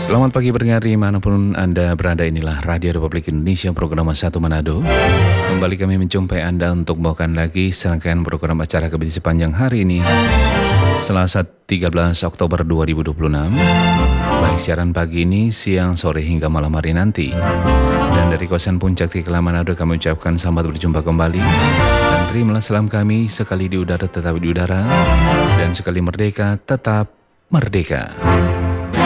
Selamat pagi pendengar dimanapun Anda berada, inilah Radio Republik Indonesia program 1 Manado. Kembali kami menjumpai Anda untuk membawakan lagi serangkaian program acara KBR sepanjang hari ini, Selasa 13 Oktober 2026. Baik siaran pagi ini, siang, sore hingga malam hari nanti. Dan dari kawasan Puncak Tikla Manado kami ucapkan selamat berjumpa kembali. Dan terimalah salam kami, sekali di udara tetap di udara, dan sekali merdeka tetap merdeka.